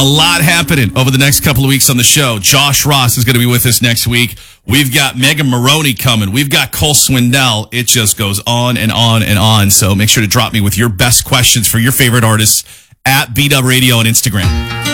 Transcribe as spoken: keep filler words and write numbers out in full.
lot happening over the next couple of weeks on the show. Josh Ross is going to be with us next week. We've got Megan Maroney coming. We've got Cole Swindell. It just goes on and on and on. So make sure to drop me with your best questions for your favorite artists at B-Dub Radio on Instagram.